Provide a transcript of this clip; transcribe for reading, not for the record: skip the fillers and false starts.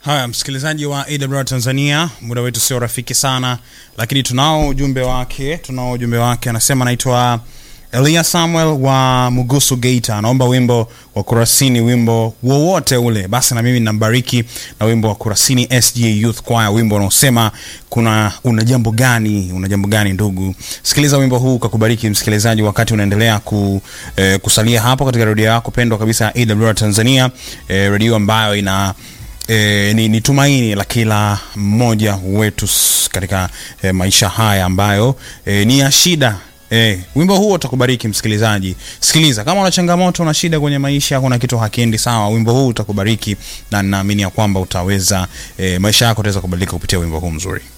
Haya, msikilizaji wa AWR Tanzania, muda wetu sio rafiki sana, lakini tunao ujumbe wake. Anasema anaitwa Elia Samuel wa Mugusu Geita, anaomba wimbo wa Kurasini, wimbo wowote ule. Basi na mimi ninambariki na wimbo wa Kurasini SDA Youth Choir, wimbo unaosema una jambo gani ndugu. Sikiliza wimbo huu kukubariki msikilizaji, wakati unaendelea kusalia hapo katika radio yako pendwa kabisa AWR Tanzania, radio ambayo ina ni tumaini la kila mmoja wetu katika maisha haya ambayo ni ya shida. Wimbo huo utakubariki msikilizaji. Sikiliza, kama una changamoto, una shida kwenye maisha, kuna kitu hakiendi sawa, wimbo huu utakubariki, na ninaamini ya kwamba utaweza maisha yako yataweza kubadilika kupitia wimbo huu mzuri.